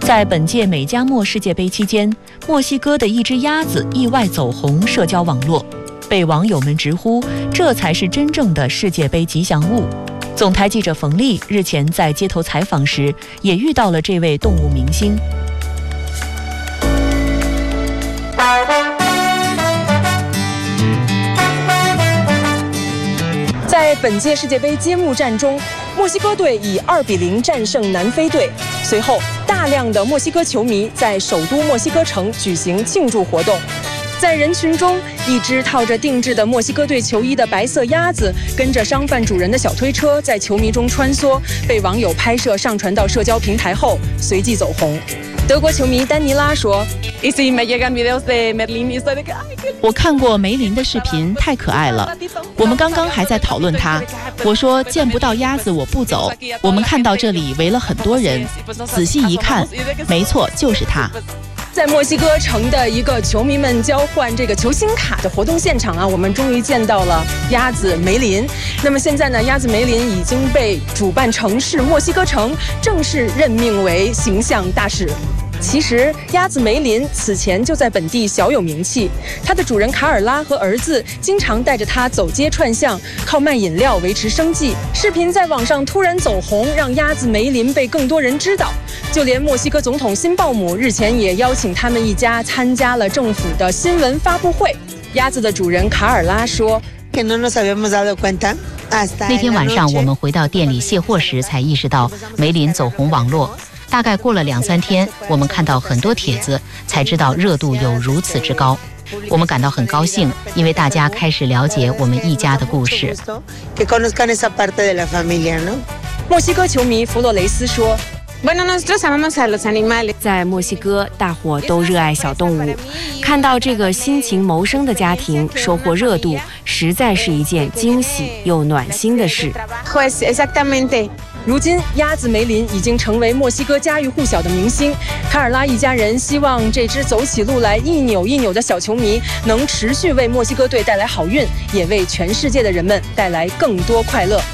在本届美加墨世界杯期间，墨西哥的一只鸭子意外走红社交网络，被网友们直呼这才是真正的世界杯吉祥物。总台记者冯丽日前在街头采访时，也遇到了这位动物明星。 在本届世界杯揭幕战中，墨西哥队以2-0战胜南非队。随后，大量的墨西哥球迷在首都墨西哥城举行庆祝活动。在人群中，一只套着定制的墨西哥队球衣的白色鸭子，跟着商贩主人的小推车在球迷中穿梭，被网友拍摄上传到社交平台后，随即走红。德国球迷丹尼拉说：“ 我看过梅林的视频，太可爱了。我们刚刚还在讨论他。我说见不到鸭子我不走。我们看到这里围了很多人，仔细一看，没错，就是他。” 在墨西哥城的一个球迷们交换这个球星卡的活动现场啊，我们终于见到了鸭子梅林。那么现在呢，鸭子梅林已经被主办城市墨西哥城正式任命为形象大使。其实，鸭子梅林此前就在本地小有名气，它的主人卡尔拉和儿子经常带着它走街串巷，靠卖饮料维持生计。视频在网上突然走红，让鸭子梅林被更多人知道。就连墨西哥总统辛鲍姆日前也邀请他们一家参加了政府的新闻发布会。鸭子的主人卡尔拉说：“ 那天晚上我们回到店里卸货时，才意识到梅林走红网络。大概过了2-3天，我们看到很多帖子，才知道热度有如此之高。我们感到很高兴，因为大家开始了解我们一家的故事。” 墨西哥球迷弗洛雷斯说：“ 在墨西哥，大伙都热爱小动物，看到这个辛勤谋生的家庭收获热度，实在是一件惊喜又暖心的事。” 如今，鸭子梅林已经成为墨西哥家喻户晓的明星。卡尔拉一家人希望这只走起路来一扭一扭的小球迷能持续为墨西哥队带来好运，也为全世界的人们带来更多快乐。